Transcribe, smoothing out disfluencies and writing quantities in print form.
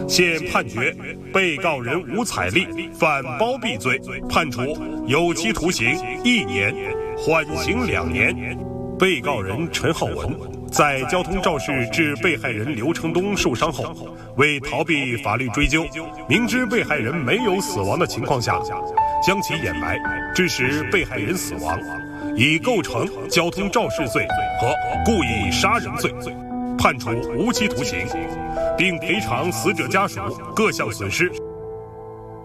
现判决被告人吴彩丽反包庇罪，判处有期徒刑1年，缓刑2年。被告人陈浩文在交通肇事致被害人刘成东受伤后，为逃避法律追究，明知被害人没有死亡的情况下，将其掩埋，致使被害人死亡，已构成交通肇事罪和故意杀人罪，判处无期徒刑，并赔偿死者家属各项损失。